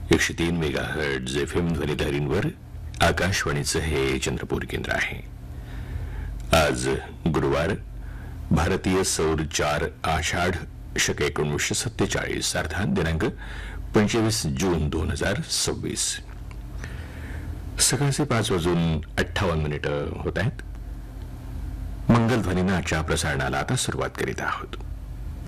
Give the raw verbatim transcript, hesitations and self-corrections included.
एकशे तीन mega hertz F M ध्वनिधारींवर आकाशवाणीचं हे चंद्रपूर केंद्र आहे. आज गुरुवार, भारतीय सौर चार आषाढ शके एकोणीसशे सत्तेचाळीस अर्थात दिनांक पंचवीस जून दोन हजार सव्वीस. सकाळचे पाच वाजून अठ्ठावन्न मिनिटं होत आहेत. मंगलध्वनीनं आजच्या प्रसारणाला आता सुरुवात करीत आहोत.